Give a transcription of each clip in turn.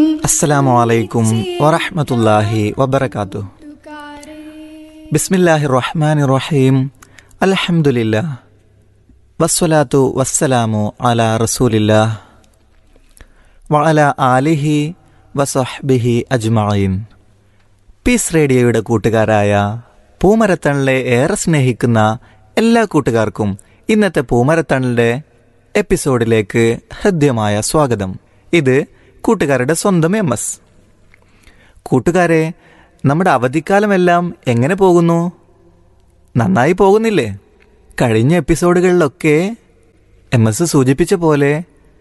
അസ്സലാമു അലൈക്കും വറഹ്മത്തുള്ളാഹി വബറകാതുഹു. ബിസ്മില്ലാഹിർ റഹ്മാനിർ റഹീം. അൽഹംദുലില്ലാഹ് വസ്സലാത്തു വസ്സലാമു അലാ റസൂലില്ലാഹ് വഅലാ ആലിഹി വസഹ്ബിഹി അജ്മഈൻ. പീസ് റേഡിയോയുടെ കൂട്ടുകാരായ പൂമരത്തണലെ ഏറെ സ്നേഹിക്കുന്ന എല്ലാ കൂട്ടുകാർക്കും ഇന്നത്തെ പൂമരത്തണലിൻ്റെ എപ്പിസോഡിലേക്ക് ഹൃദ്യമായ സ്വാഗതം. ഇത് കൂട്ടുകാരുടെ സ്വന്തം MS. കൂട്ടുകാരെ, നമ്മുടെ അവധിക്കാലമെല്ലാം എങ്ങനെ പോകുന്നു? നന്നായി പോകുന്നില്ലേ? കഴിഞ്ഞ എപ്പിസോഡുകളിലൊക്കെ MS സൂചിപ്പിച്ച പോലെ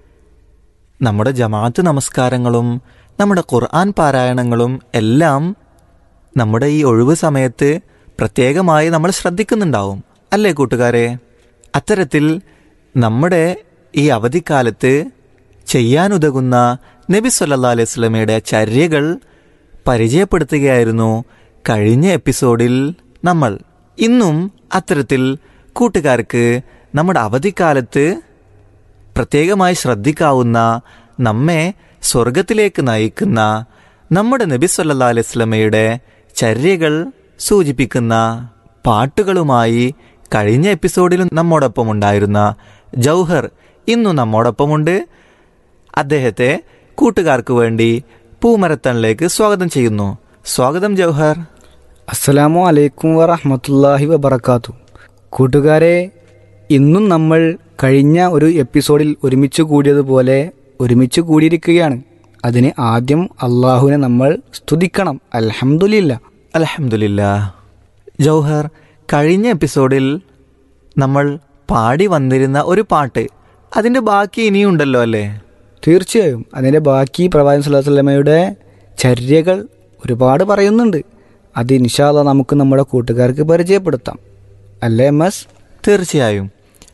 നമ്മുടെ ജമാഅത്ത് നമസ്കാരങ്ങളും നമ്മുടെ ഖുർആൻ പാരായണങ്ങളും എല്ലാം നമ്മുടെ ഈ ഒഴിവ് സമയത്ത് പ്രത്യേകമായി നമ്മൾ ശ്രദ്ധിക്കുന്നുണ്ടാവും, അല്ലേ കൂട്ടുകാരെ? അത്തരത്തിൽ നമ്മുടെ ഈ അവധിക്കാലത്ത് ചെയ്യാനുതകുന്ന നബി സല്ലല്ലാഹു അലൈഹി വസല്ലമയുടെ ചര്യകൾ പരിചയപ്പെടുത്തുകയായിരുന്നു കഴിഞ്ഞ എപ്പിസോഡിൽ നമ്മൾ. ഇന്നും അത്തരത്തിൽ കൂട്ടുകാർക്ക് നമ്മുടെ അവധിക്കാലത്ത് പ്രത്യേകമായി ശ്രദ്ധിക്കാവുന്ന, നമ്മെ സ്വർഗത്തിലേക്ക് നയിക്കുന്ന നമ്മുടെ നബി സല്ലല്ലാഹു അലൈഹി വസല്ലമയുടെ ചര്യകൾ സൂചിപ്പിക്കുന്ന പാട്ടുകളുമായി കഴിഞ്ഞ എപ്പിസോഡിലും നമ്മോടൊപ്പം ഉണ്ടായിരുന്ന ജൗഹർ ഇന്നും നമ്മോടൊപ്പമുണ്ട്. അദ്ദേഹത്തെ കൂട്ടുകാർക്ക് വേണ്ടി പൂമരത്തണിലേക്ക് സ്വാഗതം ചെയ്യുന്നു. സ്വാഗതം ജൗഹർ. അസ്സലാമു അലൈക്കും വറഹ്മത്തുള്ളാഹി വബറകാതുഹു. കൂട്ടുകാരെ, ഇന്നും നമ്മൾ കഴിഞ്ഞ ഒരു എപ്പിസോഡിൽ ഒരുമിച്ച് കൂടിയതുപോലെ ഒരുമിച്ച് കൂടിയിരിക്കുകയാണ്. അതിന് ആദ്യം അള്ളാഹുവിനെ നമ്മൾ സ്തുതിക്കണം. അൽഹംദുലില്ലാഹ്. അൽഹംദുലില്ലാഹ്. ജൗഹർ, കഴിഞ്ഞ എപ്പിസോഡിൽ നമ്മൾ പാടി വന്നിരുന്ന ഒരു പാട്ട്, അതിൻ്റെ ബാക്കി ഇനിയുണ്ടല്ലോ അല്ലേ? തീർച്ചയായും അതിൻ്റെ ബാക്കി പ്രവാചകൻ സ്വല്ലല്ലാഹു അലൈഹി വസല്ലമയുടെ ചര്യകൾ ഒരുപാട് പറയുന്നുണ്ട്. അത് ഇൻഷാ അല്ലാഹ് നമുക്ക് നമ്മുടെ കൂട്ടുകാർക്ക് പരിചയപ്പെടുത്താം, അല്ലേ MS? തീർച്ചയായും.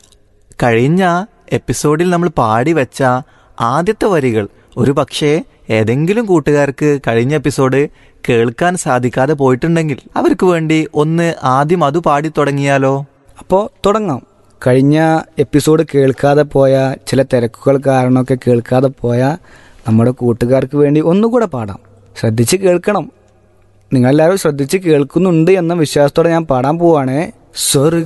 കഴിഞ്ഞ എപ്പിസോഡിൽ നമ്മൾ പാടി വെച്ച ആദ്യത്തെ വരികൾ ഒരു പക്ഷേ ഏതെങ്കിലും കൂട്ടുകാർക്ക് കഴിഞ്ഞ എപ്പിസോഡ് കേൾക്കാൻ സാധിക്കാതെ പോയിട്ടുണ്ടെങ്കിൽ അവർക്ക് വേണ്ടി ഒന്ന് ആദ്യം അത് പാടി തുടങ്ങിയാലോ? അപ്പോൾ തുടങ്ങാം. കഴിഞ്ഞ എപ്പിസോഡ് കേൾക്കാതെ പോയ, ചില തിരക്കുകൾ കാരണമൊക്കെ കേൾക്കാതെ പോയ നമ്മുടെ കൂട്ടുകാർക്ക് വേണ്ടി ഒന്നുകൂടെ പാടാം. ശ്രദ്ധിച്ച് കേൾക്കണം. നിങ്ങളെല്ലാവരും ശ്രദ്ധിച്ച് കേൾക്കുന്നുണ്ട് എന്ന വിശ്വാസത്തോടെ ഞാൻ പാടാൻ പോവാണ്.